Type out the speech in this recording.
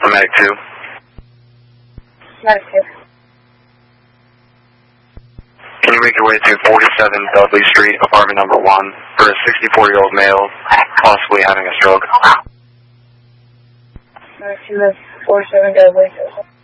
Medic 2. Medic 2. Can you make your way to 47 Dudley Street, apartment number 1, for a 64-year-old male, possibly having a stroke? Medic 2 is 47 Dudley.